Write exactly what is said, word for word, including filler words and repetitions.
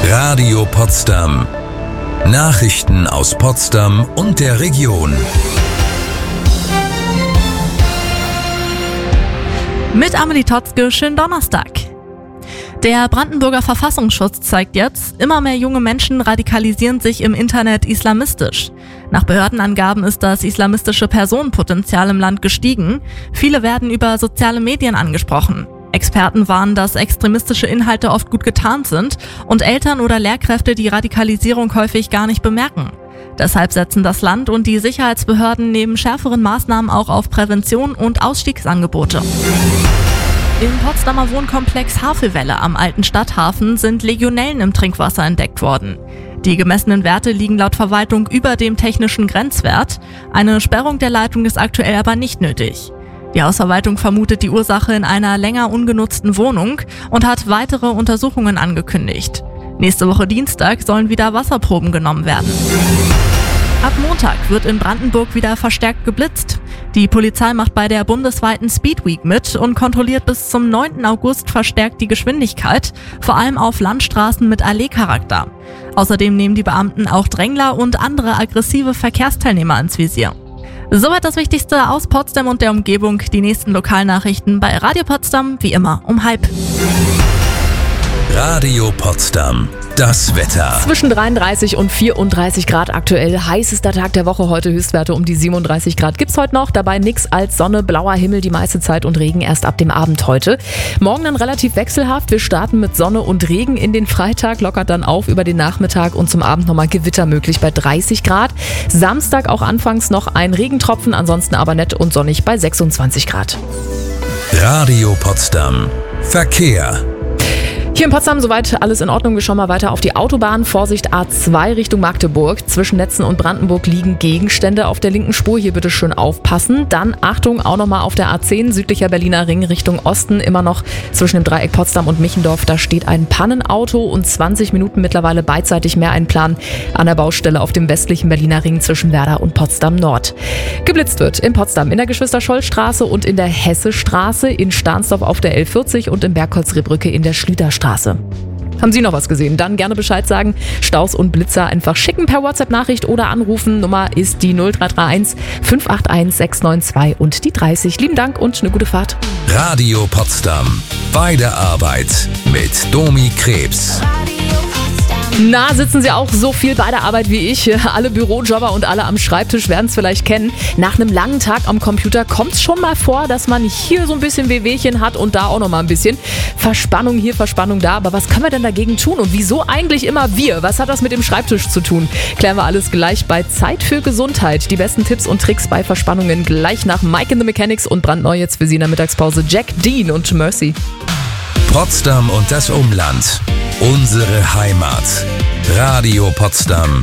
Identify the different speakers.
Speaker 1: Radio Potsdam. Nachrichten aus Potsdam und der Region.
Speaker 2: Mit Amelie Totzke, schönen Donnerstag. Der Brandenburger Verfassungsschutz zeigt jetzt, immer mehr junge Menschen radikalisieren sich im Internet islamistisch. Nach Behördenangaben ist das islamistische Personenpotenzial im Land gestiegen. Viele werden über soziale Medien angesprochen. Experten warnen, dass extremistische Inhalte oft gut getarnt sind und Eltern oder Lehrkräfte die Radikalisierung häufig gar nicht bemerken. Deshalb setzen das Land und die Sicherheitsbehörden neben schärferen Maßnahmen auch auf Prävention und Ausstiegsangebote. Im Potsdamer Wohnkomplex Havelwelle am alten Stadthafen sind Legionellen im Trinkwasser entdeckt worden. Die gemessenen Werte liegen laut Verwaltung über dem technischen Grenzwert. Eine Sperrung der Leitung ist aktuell aber nicht nötig. Die Hausverwaltung vermutet die Ursache in einer länger ungenutzten Wohnung und hat weitere Untersuchungen angekündigt. Nächste Woche Dienstag sollen wieder Wasserproben genommen werden. Ab Montag wird in Brandenburg wieder verstärkt geblitzt. Die Polizei macht bei der bundesweiten Speed Week mit und kontrolliert bis zum neunten August verstärkt die Geschwindigkeit, vor allem auf Landstraßen mit Allee-Charakter. Außerdem nehmen die Beamten auch Drängler und andere aggressive Verkehrsteilnehmer ins Visier. Soweit das Wichtigste aus Potsdam und der Umgebung. Die nächsten Lokalnachrichten bei Radio Potsdam, wie immer, um halb.
Speaker 1: Radio Potsdam. Das Wetter.
Speaker 3: Zwischen dreiunddreißig und vierunddreißig Grad aktuell. Heißester Tag der Woche heute. Höchstwerte um die siebenunddreißig Grad gibt's heute noch. Dabei nix als Sonne, blauer Himmel die meiste Zeit und Regen erst ab dem Abend heute. Morgen dann relativ wechselhaft. Wir starten mit Sonne und Regen in den Freitag. Lockert dann auf über den Nachmittag und zum Abend nochmal Gewitter möglich bei dreißig Grad. Samstag auch anfangs noch ein Regentropfen, ansonsten aber nett und sonnig bei sechsundzwanzig Grad.
Speaker 1: Radio Potsdam. Verkehr.
Speaker 3: Hier in Potsdam soweit alles in Ordnung. Wir schauen mal weiter auf die Autobahn. Vorsicht A zwei Richtung Magdeburg. Zwischen Netzen und Brandenburg liegen Gegenstände auf der linken Spur. Hier bitte schön aufpassen. Dann Achtung, auch nochmal auf der A zehn, südlicher Berliner Ring Richtung Osten. Immer noch zwischen dem Dreieck Potsdam und Michendorf. Da steht ein Pannenauto und zwanzig Minuten mittlerweile beidseitig mehr ein Plan an der Baustelle auf dem westlichen Berliner Ring zwischen Werder und Potsdam Nord. Geblitzt wird in Potsdam in der Geschwister-Scholl-Straße und in der Hesse-Straße, in Stahnsdorf auf der L vierzig und in Bergholzrehbrücke in der Schlüterstraße. Haben Sie noch was gesehen? Dann gerne Bescheid sagen. Staus und Blitzer einfach schicken per WhatsApp-Nachricht oder anrufen. Nummer ist die null drei drei eins fünf acht eins sechs neun zwei und die dreißig. Lieben Dank und eine gute Fahrt.
Speaker 1: Radio Potsdam. Bei der Arbeit mit Domi Krebs.
Speaker 3: Na, sitzen Sie auch so viel bei der Arbeit wie ich? Alle Bürojobber und alle am Schreibtisch werden es vielleicht kennen. Nach einem langen Tag am Computer kommt es schon mal vor, dass man hier so ein bisschen Wehwehchen hat und da auch noch mal ein bisschen. Verspannung hier, Verspannung da. Aber was können wir denn dagegen tun? Und wieso eigentlich immer wir? Was hat das mit dem Schreibtisch zu tun? Klären wir alles gleich bei Zeit für Gesundheit. Die besten Tipps und Tricks bei Verspannungen gleich nach Mike in the Mechanics und brandneu jetzt für Sie in der Mittagspause Jack Dean und Mercy.
Speaker 1: Potsdam und das Umland. Unsere Heimat. Radio Potsdam.